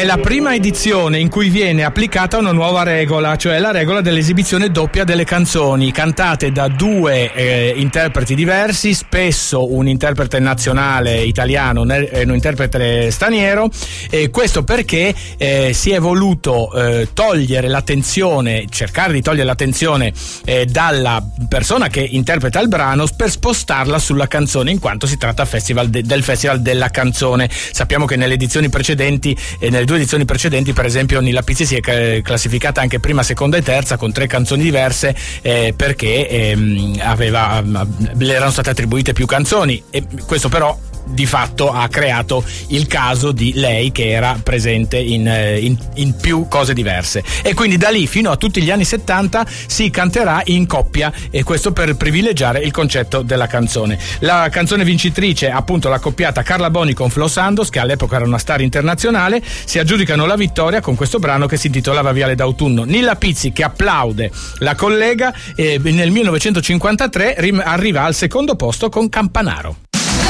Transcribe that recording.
la prima edizione in cui viene applicata una nuova regola, cioè la regola dell'esibizione doppia delle canzoni cantate da due interpreti diversi, spesso un interprete nazionale italiano e un interprete straniero. Questo perché si è voluto togliere l'attenzione, cercare di togliere l'attenzione dalla persona che interpreta il brano per spostarla sulla canzone, in quanto si tratta del Festival della Canzone. Sappiamo che nelle due edizioni precedenti, per esempio, Nilla Pizzi si è classificata anche prima, seconda e terza con 3 canzoni diverse, perché le erano state attribuite più canzoni, e questo però di fatto ha creato il caso di lei che era presente in più cose diverse, e quindi da lì fino a tutti gli anni 70 si canterà in coppia, e questo per privilegiare il concetto della canzone. La canzone vincitrice, appunto la coppiata Carla Boni con Flo Sandos, che all'epoca era una star internazionale, si aggiudicano la vittoria con questo brano che si intitolava Viale d'autunno. Nilla Pizzi, che applaude la collega, nel 1953 arriva al secondo posto con Campanaro.